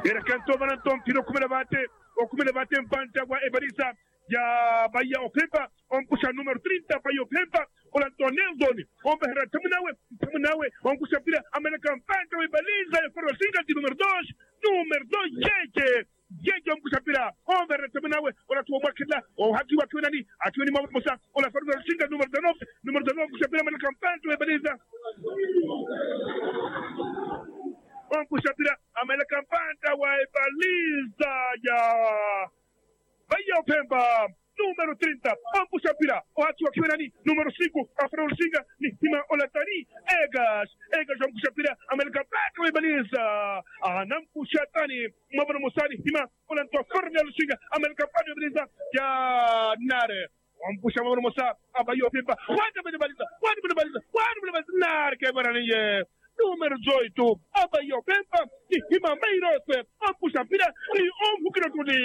era canto Valenton Pino come levate in Pantagua e Barisa ya Bahia Opemba on pusha numero 30 Bahia Opemba on Antonio Doni on Behra Tamunawe on pusha pila American Pantagua e Barisa e Ferro Singa di numero 2 Jeje on pusha pila on Behra Tamunawe on la tua marketla o haki wa akiwani Mamu Musa on la Ferro Singa numero 9 pusha pila American Pantagua e Barisa on pusha pila American Pantagua e Barisa ya Bahia Opemba, numero 30, Ambu Shapira, Oatu Akiwenani, numero 5, Afro Singa, Nihima Olatani, Egas, Ambu Shapira, America Pato e Baliza, Anampu Shatani, Mabro Musani, Hima, Olanto Cornel Singa, America Pato e Baliza, Ya Nare, Ambu Shamabro Musa, Bahia Opemba, what Nare, Kevarani, numero 18, Bahia Opemba, Nihima Meiros, Ambu Shapira, e Ombu Krakuni.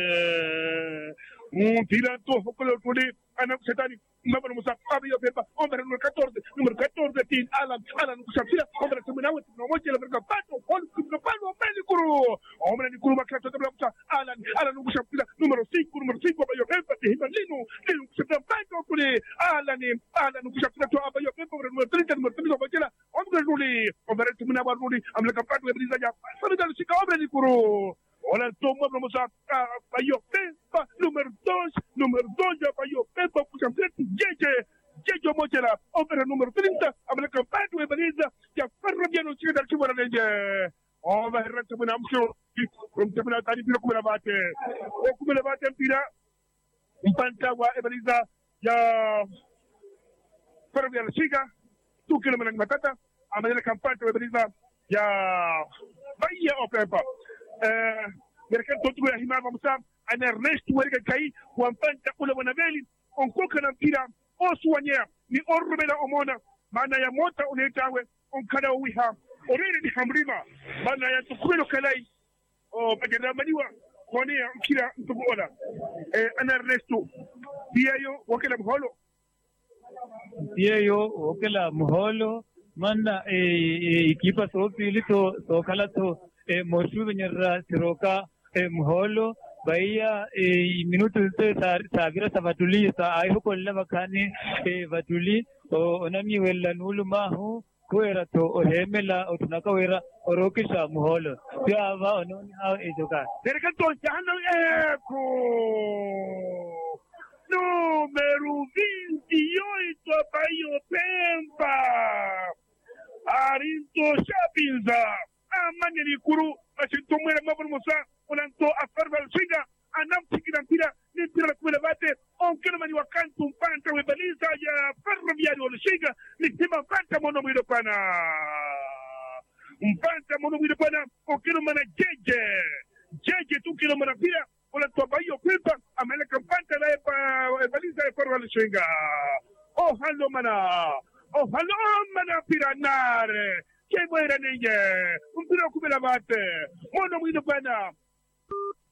Tiranto Hokoli, Anam Setani, Mabro Musa, Bahia Opemba, numero 14, Tin Alan Shapira, Ombre Seminawe, no one will ever pato, all the Palo Pelicuru, Ombre Nikuru Makata, Alan Shapira, numero 5, Bahia Opemba, Himalino, Setan Pato, Alan Shapira, Bahia Opemba, numero 30, numero 30, Ombre Ruli, Ombre Seminawa Ruli, America Pato, Briza, Solidal Chica, Ombre Nikuru. Hola, toma, vamos a Bahia Opemba, número 2, ya Bahia Opemba, Jeje Mochela, ópera número 30, American Pato e Baliza, ya Ferroviano Chica del Chihuahua Ranger. Verrà come un amsio, come una tani pino come la bate, o come la bate Pira, in Pantagua e Baliza, ya Ferroviano Chica, tu che non me ne matata, American Pato e Baliza, ya Bahia Opemba. Mereka tutu ya himama musa an Ernesto werga kai wan panta kula wanabeli on koka na mpira oswanya ni orubela omona mana ya mota unetawe on kada wiha orere ni hamrima mana ya tukwelo kalai o bagenda maniwa kone ya mpira ntugola an Ernesto diyo wakela muholo mana ikipa so pili to kala to Mosu nyarra siroka muholo Bahia minuto sagira sabatuli sa ayo kolla makani batuli onami wella nulu mahu kuera to ohemela otunaka wera orokisha muholo yava ononi ha ejoka dereka to jahano eko número 28 Bahia Opemba Arinto Chapinza Amanya Nikuru Achitumwera Mabro Musa Olanto Afarva Singa Anam Tikira ni pira kumela bate onkena mani wakantu mpanta we Baliza ya Ferroviario Singa ni tima mpanta mono mwido pana onkena mana jeje tu kilo mana pira Olanto Bahia Opemba ameleka mpanta la Baliza ya Ferroviario Singa halo mana pira nare Che muera niña, un piro come la bate, mono muy de pena.